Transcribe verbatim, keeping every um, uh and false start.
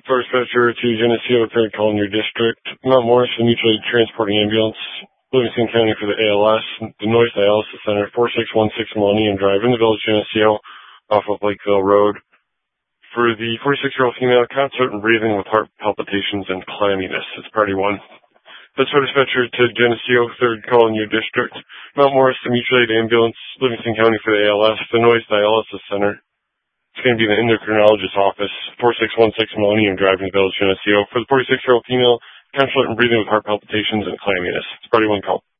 Source Dispatcher to Geneseo, third call in your district. Mount Morris, the mutual aid transporting ambulance. Livingston County for the A L S. The Noise Dialysis Center, four six one six Millennium Drive in the Village of Geneseo, off of Lakeville Road. For the forty-six-year-old female, constant and breathing with heart palpitations and clamminess. It's party one. Source Dispatcher to Geneseo, third call in your district. Mount Morris, the mutual aid ambulance. Livingston County for the A L S. The Noise Dialysis Center. It's going to be the endocrinologist's office, four six one six Millennium Drive in the Village of Geneseo. For the forty-six-year-old female, constant and breathing with heart palpitations and clamminess. It's party one call.